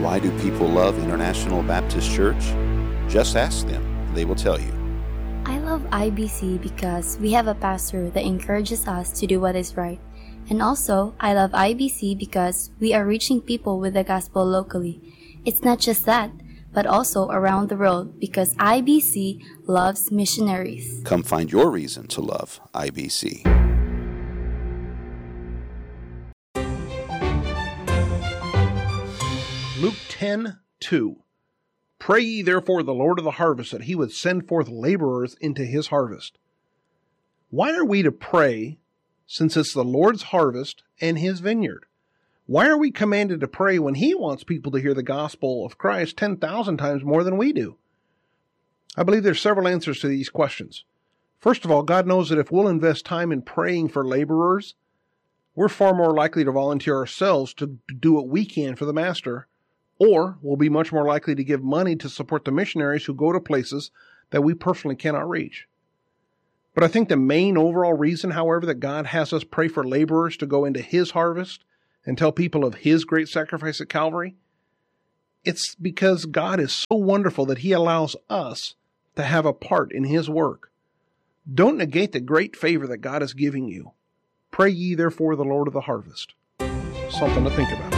Why do people love International Baptist Church? Just ask them, and they will tell you. I love IBC because we have a pastor that encourages us to do what is right. And also, I love IBC because we are reaching people with the gospel locally. It's not just that, but also around the world because IBC loves missionaries. Come find your reason to love IBC. Luke 10:2. Pray ye therefore the Lord of the harvest that he would send forth laborers into his harvest. Why are we to pray since it's the Lord's harvest and his vineyard? Why are we commanded to pray when he wants people to hear the gospel of Christ 10,000 times more than we do? I believe there's several answers to these questions. First of all, God knows that if we'll invest time in praying for laborers, we're far more likely to volunteer ourselves to do what we can for the master, or we'll be much more likely to give money to support the missionaries who go to places that we personally cannot reach. But I think the main overall reason, however, that God has us pray for laborers to go into his harvest and tell people of his great sacrifice at Calvary, it's because God is so wonderful that he allows us to have a part in his work. Don't negate the great favor that God is giving you. Pray ye therefore the Lord of the harvest. Something to think about.